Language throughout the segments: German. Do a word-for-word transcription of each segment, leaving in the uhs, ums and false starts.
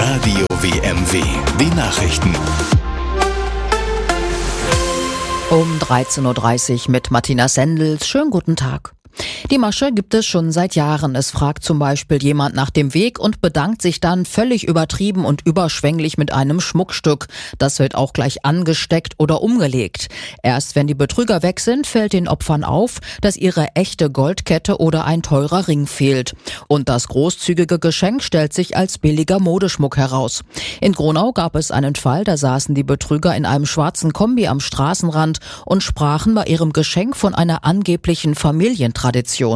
Radio W M W, die Nachrichten. Um dreizehn Uhr dreißig mit Martina Sendels. Schönen guten Tag. Die Masche gibt es schon seit Jahren. Es fragt zum Beispiel jemand nach dem Weg und bedankt sich dann völlig übertrieben und überschwänglich mit einem Schmuckstück. Das wird auch gleich angesteckt oder umgelegt. Erst wenn die Betrüger weg sind, fällt den Opfern auf, dass ihre echte Goldkette oder ein teurer Ring fehlt. Und das großzügige Geschenk stellt sich als billiger Modeschmuck heraus. In Gronau gab es einen Fall, da saßen die Betrüger in einem schwarzen Kombi am Straßenrand und sprachen bei ihrem Geschenk von einer angeblichen Familientradition.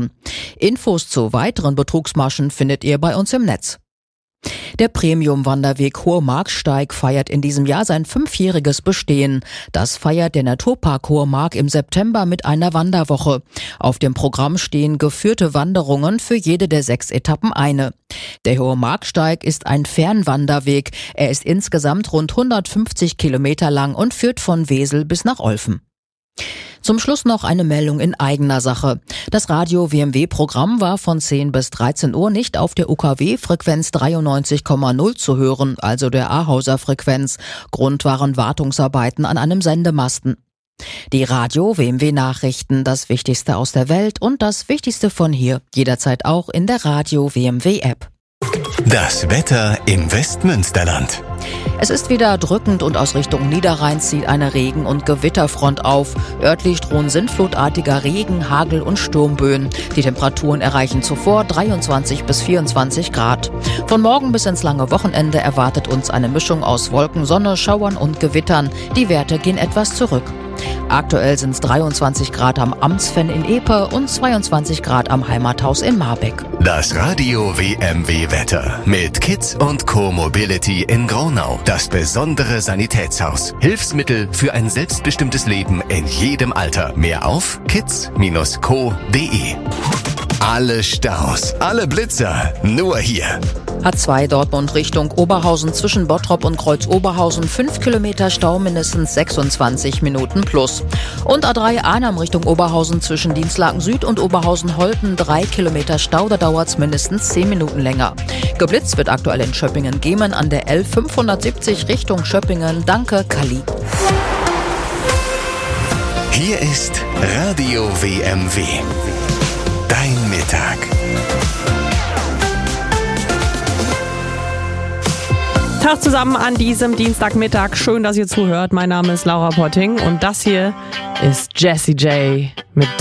Infos zu weiteren Betrugsmaschen findet ihr bei uns im Netz. Der Premium-Wanderweg Hohe Marksteig feiert in diesem Jahr sein fünfjähriges Bestehen. Das feiert der Naturpark Hohe Mark im September mit einer Wanderwoche. Auf dem Programm stehen geführte Wanderungen für jede der sechs Etappen eine. Der Hohe Marksteig ist ein Fernwanderweg. Er ist insgesamt rund hundertfünfzig Kilometer lang und führt von Wesel bis nach Olfen. Zum Schluss noch eine Meldung in eigener Sache. Das Radio W M W-Programm war von zehn bis dreizehn Uhr nicht auf der U K W-Frequenz dreiundneunzig Komma null zu hören, also der Ahauser Frequenz. Grund waren Wartungsarbeiten an einem Sendemasten. Die Radio W M W-Nachrichten, das Wichtigste aus der Welt und das Wichtigste von hier, jederzeit auch in der Radio W M W-App. Das Wetter im Westmünsterland. Es ist wieder drückend und aus Richtung Niederrhein zieht eine Regen- und Gewitterfront auf. Örtlich drohen sintflutartiger Regen, Hagel und Sturmböen. Die Temperaturen erreichen zuvor dreiundzwanzig bis vierundzwanzig Grad. Von morgen bis ins lange Wochenende erwartet uns eine Mischung aus Wolken, Sonne, Schauern und Gewittern. Die Werte gehen etwas zurück. Aktuell sind es dreiundzwanzig Grad am Amsfen in Epe und zweiundzwanzig Grad am Heimathaus in Marbeck. Das Radio W M W-Wetter mit Kids und Co Mobility in Gronau. Das besondere Sanitätshaus. Hilfsmittel für ein selbstbestimmtes Leben in jedem Alter. Mehr auf kids Bindestrich co Punkt de. Alle Staus, alle Blitzer, nur hier. A zwei Dortmund Richtung Oberhausen zwischen Bottrop und Kreuz-Oberhausen fünf Kilometer Stau, mindestens sechsundzwanzig Minuten plus. Und A drei Arnhem Richtung Oberhausen zwischen Dienstlaken Süd und Oberhausen-Holten drei Kilometer Stau, da dauert's mindestens zehn Minuten länger. Geblitzt wird aktuell in Schöppingen-Gemen an der L fünfhundertsiebzig Richtung Schöppingen. Danke, Kali. Hier ist Radio W M W. Dein Mittag. Tag zusammen an diesem Dienstagmittag. Schön, dass ihr zuhört. Mein Name ist Laura Potting und das hier ist Jessie J mit